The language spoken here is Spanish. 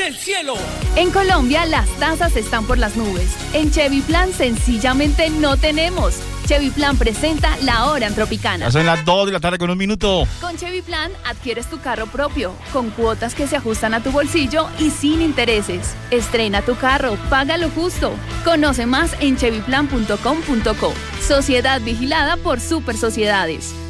el cielo. En Colombia las tasas están por las nubes. En Chevy Plan sencillamente no tenemos. Chevy Plan presenta La Hora en Tropicana. Ya son las 2 de la tarde con 1 minuto. Con Chevy Plan adquieres tu carro propio, con cuotas que se ajustan a tu bolsillo y sin intereses. Estrena tu carro, págalo justo. Conoce más en chevyplan.com.co. Sociedad vigilada por Super Sociedades.